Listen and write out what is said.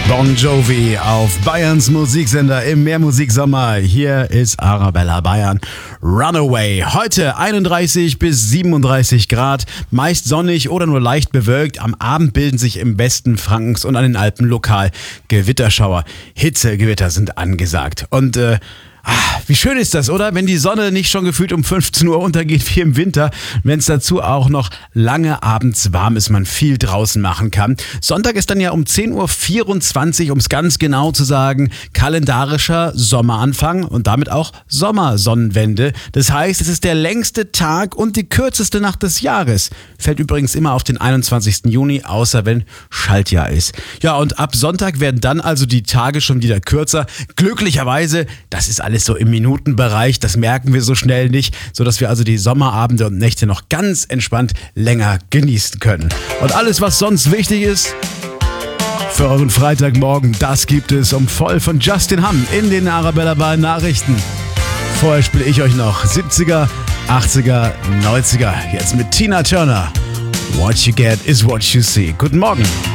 Bon Jovi auf Bayerns Musiksender im Mehrmusiksommer. Hier ist Arabella Bayern. Runaway. Heute 31 bis 37 Grad, meist sonnig oder nur leicht bewölkt. Am Abend bilden sich im Westen Frankens und an den Alpen lokal Gewitterschauer. Hitzegewitter sind angesagt. Und wie schön ist das, oder? Wenn die Sonne nicht schon gefühlt um 15 Uhr untergeht wie im Winter, wenn es dazu auch noch lange abends warm ist, man viel draußen machen kann. Sonntag ist dann ja um 10.24 Uhr, um es ganz genau zu sagen, kalendarischer Sommeranfang und damit auch Sommersonnenwende. Das heißt, es ist der längste Tag und die kürzeste Nacht des Jahres. Fällt übrigens immer auf den 21. Juni, außer wenn Schaltjahr ist. Ja, und ab Sonntag werden dann also die Tage schon wieder kürzer. Glücklicherweise, das ist alles so im Minutenbereich, das merken wir so schnell nicht, sodass wir also die Sommerabende und Nächte noch ganz entspannt länger genießen können. Und alles, was sonst wichtig ist für euren Freitagmorgen, das gibt es um voll von Justin Hamm in den Arabella Bayern Nachrichten. Vorher spiele ich euch noch 70er, 80er, 90er, jetzt mit Tina Turner. What you get is what you see. Guten Morgen.